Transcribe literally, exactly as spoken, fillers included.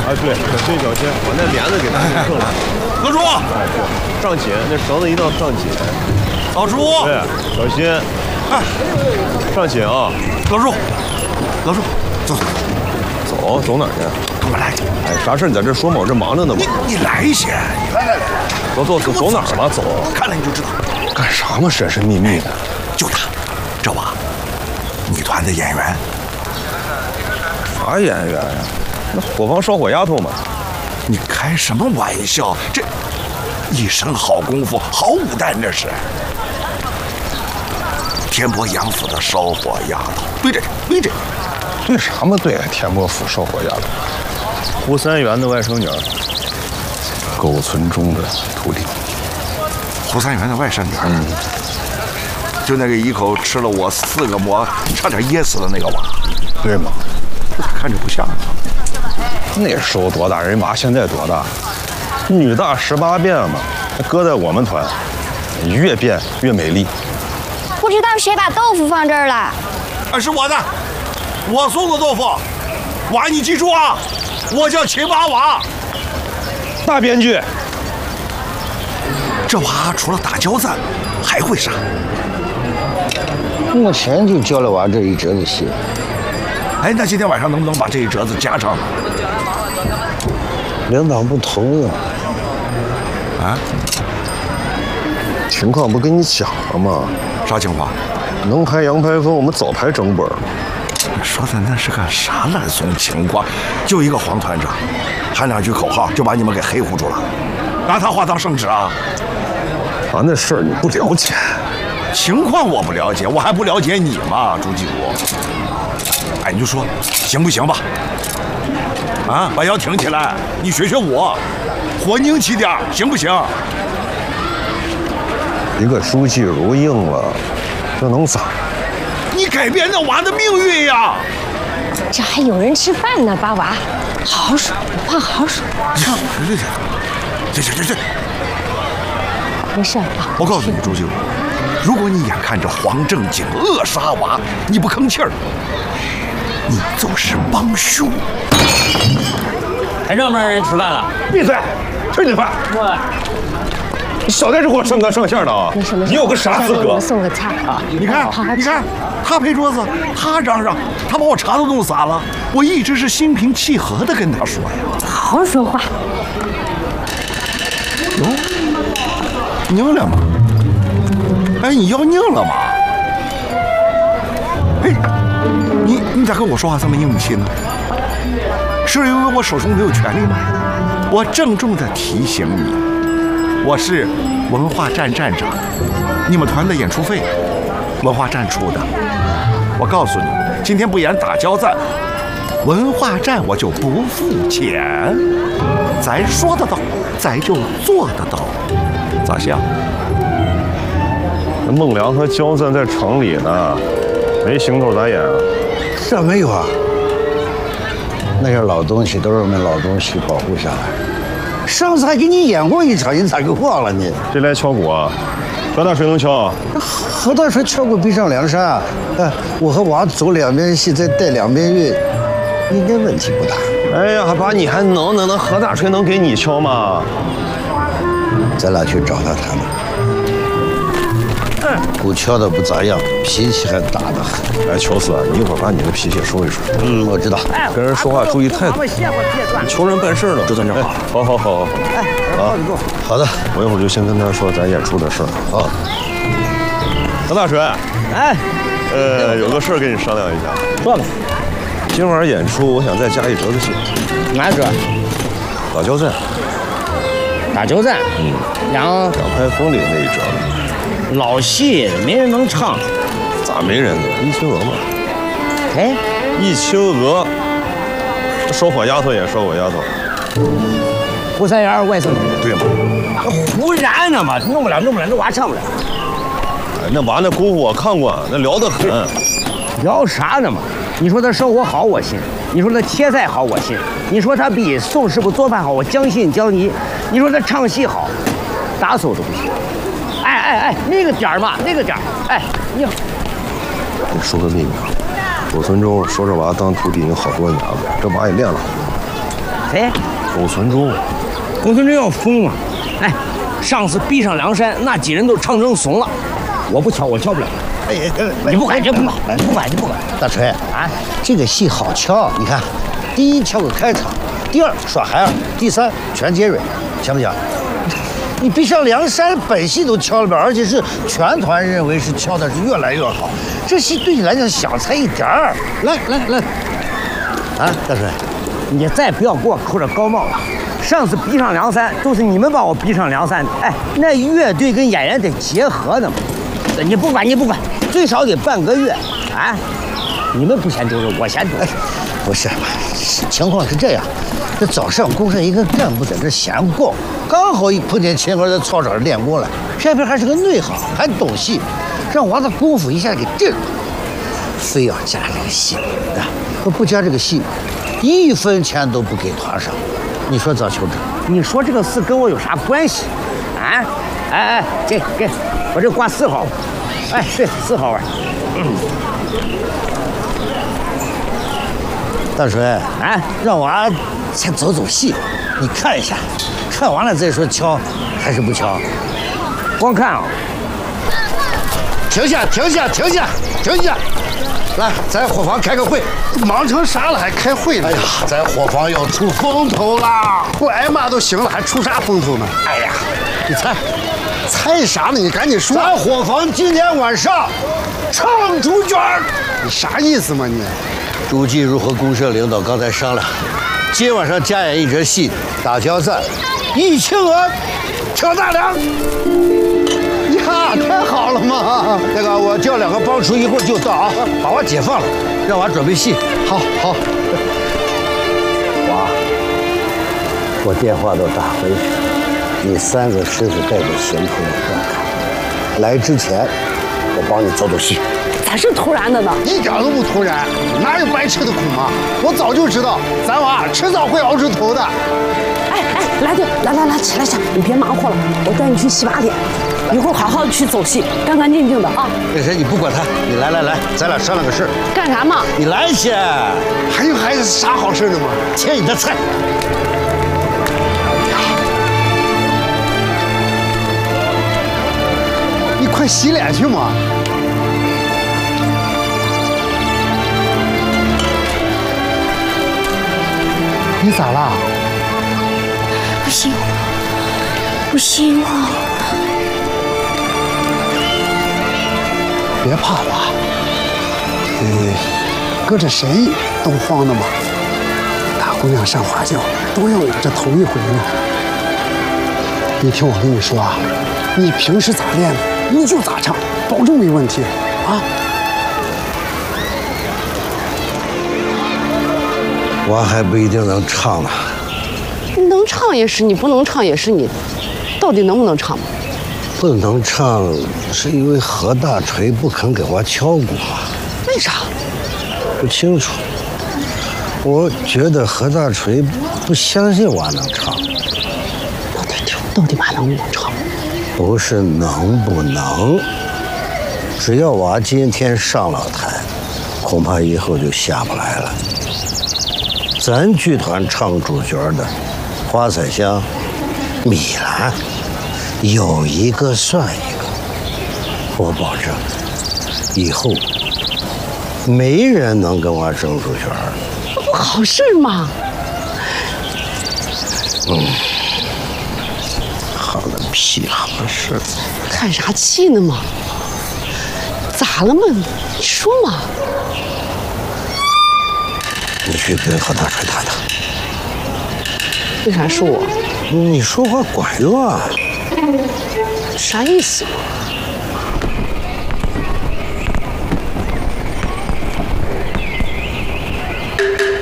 啊，对，可心小心，把那帘子给他弄了。 老朱， 哎，对，上紧，那绳子一定要上紧。 老朱， 对，小心。 哎， 上紧啊！ 老朱，老朱，走走走，走哪儿去？ 跟我来。 哎，啥事你在这说嘛？我这忙着呢嘛。 你你来一些，来来来， 走走走，走哪儿嘛？走， 看了你就知道。 干啥嘛？神神秘秘的。 就他，这娃，女团的演员。 啥演员呀？那火房烧火丫头嘛。 你开什么玩笑？这一身好功夫，好武旦这是。天波杨府的烧火丫头，对这个，对这个。 对啥嘛？对，天波府烧火丫头。胡三元的外甥女，苟存中的徒弟。 胡三元的外甥女，嗯，就那个一口吃了我四个馍，差点噎死的那个娃， 对吗？ 这咋看着不像啊？ 那时候多大人娃，现在多大？女大十八变嘛，搁在我们团，越变越美丽。 不知道谁把豆腐放这儿了？ 啊，是我的，我送的豆腐。娃，你记住啊，我叫秦娃娃。 大编剧， 这娃除了打交战，还会啥？ 目前就教了娃这一折子戏。 哎，那今天晚上能不能把这一折子加上？ 领导不同意。 啊？ 情况不跟你讲了吗？ 啥情况？ 能排洋排风，我们早排整本了。 说的那是个啥烂怂情况？就一个黄团长，喊两句口号就把你们给黑糊住了，拿他话当圣旨啊！ 啊，那事儿你不了解， 情况我不了解，我还不了解你吗，朱继武？哎，你就说行不行吧？啊，把腰挺起来，你学学我，火拧起点，行不行？ 一个朱继如应了，这能咋？ 你改变那娃的命运呀！ 这还有人吃饭呢，八娃，好好说，有话好好说。 这这这这这， 没事啊。 我告诉你，朱继武，如果你眼看着黄正经扼杀娃，你不吭气儿，你就是帮凶。 还让不让人吃饭了？ 闭嘴！吃你的饭！ 我。 你少在这给我上纲上线的啊！你有个啥资格？ 送个菜啊！ 你看，你看，他拍桌子，他嚷嚷，他把我茶都弄洒了。我一直是心平气和的跟他说呀， 好好说话。 哟，拧了吗？哎，你要拧了吗？哎，你你咋跟我说话这么硬气呢？是因为我手中没有权利吗？我郑重的提醒你。我是文化站站长，你们团的演出费，文化站出的。我告诉你，今天不演打交战，文化站我就不付钱。咱说得到，咱就做得到，咋想？ 那孟良和焦赞在城里呢，没行头咋演啊？ 这没有啊，那些老东西都是我们老东西保护下来。上次还给你演过一场，你咋给忘了你？ 谁来敲鼓啊？何大水能敲？ 何大水敲鼓逼上梁山啊！哎，我和娃走两边戏，再带两边乐，应该问题不大。 哎呀，爸，你还能能能何大锤能给你敲吗？ 咱俩去找他谈谈。鼓敲的不咋样，脾气还大得很。 哎，乔四，你一会儿把你的脾气收一收。 嗯，我知道。 跟人说话注意态度。你求人办事呢，就在这好。好好好好。 哎，啊，好的， 我一会儿就先跟他说咱演出的事儿。 好。 何大锤， 哎， 呃，有个事儿跟你商量一下。 说吧。 今晚演出，我想再加一折子戏。 哪折？ 打交战。 打交战。 嗯。 然后。 两拍风里那一折子。 老戏没人能唱， 咋没人呢？易清娥嘛。 哎， 易清娥，烧火丫头演烧火丫头。 胡三元外甥女。 对吗？ 胡然呢嘛，弄不了，弄不了，那娃唱不了。 哎，那娃那功夫我看过，那聊得很。 聊啥呢嘛？你说他生活好，我信；你说他切菜好，我信；你说他比宋师傅做饭好，我将信将疑；你说他唱戏好，打手都不行。哎哎哎，那个点儿嘛，那个点儿，哎，你好。 你说个秘密啊，我村中收这娃当徒弟已经好多年了，这娃也练了好多。 谁？ 狗存忠。 公孙真要疯了！哎，上次逼上梁山，那几人都唱成怂了。我不敲，我敲不了。 哎哎， 你不管，你不管，不管，你不管。 大锤啊，这个戏好敲，你看，第一敲个开场，第二耍孩儿，第三全接蕊，行不行？你逼上梁山本戏都敲了边，而且是全团认为是敲的是越来越好，这戏对你来讲小菜一碟儿。来来来，啊，大锤， 你再不要给我扣这高帽了。上次逼上梁山都是你们把我逼上梁山的，哎，那乐队跟演员得结合的嘛。你不管，你不管，最少得半个月啊！你们不嫌丢人，我嫌丢人。 不是，情况是这样，这早上公社一个干部在这闲逛，刚好一碰见秦河在操场上练功了，偏偏还是个内行，还懂戏，让娃子功夫一下给定了，非要加这个戏啊！不加这个戏，一分钱都不给团上。你说咋求证？ 你说这个事跟我有啥关系？啊？哎哎，给给，我这挂四号。哎，对，四号啊。嗯。 大锤，哎，让娃先走走戏，你看一下，看完了再说敲还是不敲。 光看啊！ 停下，停下，停下，停下！来，咱伙房开个会。 忙成啥了还开会呢？ 哎呀，咱伙房要出风头啦！ 不挨骂都行了，还出啥风头呢？ 哎呀，你猜， 猜啥呢？你赶紧说。 咱伙房今天晚上唱主角儿， 你啥意思嘛你？ 朱继如和公社领导刚才商量，今晚上加演一折戏，打交赞，一清额，挑大梁。呀，太好了嘛！那个，我叫两个帮厨，一会儿就到啊，把娃解放了，让娃准备戏。好，好。娃，我电话都打回去，你三个师傅带着邢夫人看看。来之前，我帮你走走戏。 咋是突然的呢？ 一点都不突然，哪有白吃的苦嘛？我早就知道，咱娃迟早会熬出头的。 哎哎，来对，来来来，起来起来，你别忙活了，我带你去洗把脸，一会儿好好去走戏，干干净净的啊。 那谁，你不管他，你来来来，咱俩商量个事儿。 干啥嘛？ 你来先。 还有还有啥好事呢嘛？ 切你的菜。 你快洗脸去嘛！你咋了？ 不行，不行啊！ 别怕娃，呃，搁着谁都慌的嘛。大姑娘上花轿都要有这头一回呢。你听我跟你说啊，你平时咋练的，你就咋唱，保证没问题啊！ 我还不一定能唱呢。 你能唱也是你，不能唱也是你，到底能不能唱？ 不能唱，是因为何大锤不肯给我敲鼓。 为啥？ 不清楚。我觉得何大锤不相信我能唱。 到底到底娃能不能唱？ 不是能不能，只要我今天上了台，恐怕以后就下不来了。咱剧团唱主角的花彩香、米兰，有一个算一个。我保证，以后没人能跟我争主角。 那不好事吗？ 嗯，好个屁好事！ 看啥气呢嘛？咋了嘛？你说嘛？ 你去跟何大锤谈谈。 为啥是我？ 你说话管用啊！ 啥意思？